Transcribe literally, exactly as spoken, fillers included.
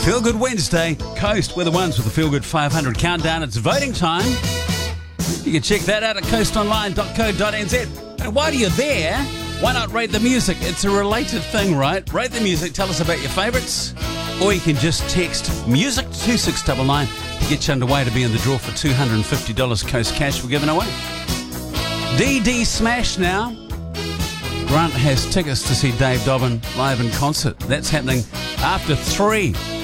Feel Good Wednesday, Coast. We're the ones with the Feel Good five hundred countdown. It's voting time. You can check that out at coast online dot co dot n z. And while you're there, why not rate the music? It's a related thing, right? Rate the music, tell us about your favourites. Or you can just text music to two six nine nine to get you underway to be in the draw for two hundred fifty dollars Coast cash we're giving away. D D Smash now. Grant has tickets to see Dave Dobbin live in concert. That's happening after three.